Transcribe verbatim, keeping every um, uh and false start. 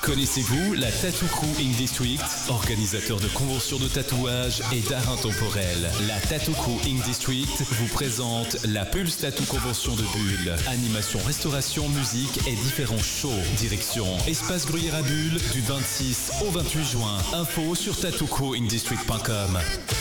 Connaissez-vous la Tattoo Crew Ink District, organisateur de conventions de tatouage et d'art intemporel? La Tattoo Crew Ink District vous présente la Pulse Tattoo Convention de Bulle. Animation, restauration, musique et différents shows. Direction Espace Gruyère à Bulle du vingt-six au vingt-huit juin. Info sur tattoo crew ink district point com.